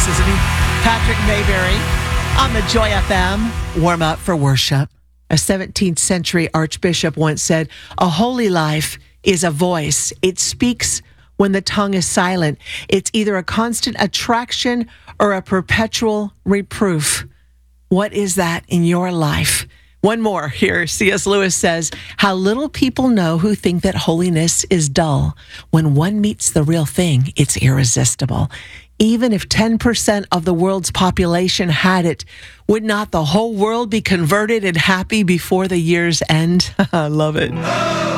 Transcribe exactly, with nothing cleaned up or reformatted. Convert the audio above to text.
isn't he? Patrick Mayberry on the Joy F M. Warm up for worship. A seventeenth century archbishop once said, "A holy life is a voice. It speaks when the tongue is silent. It's either a constant attraction or a perpetual reproof." What is that in your life? One more here. C S. Lewis says, "How little people know who think that holiness is dull. When one meets the real thing, it's irresistible. Even if ten percent of the world's population had it, would not the whole world be converted and happy before the year's end?" I love it.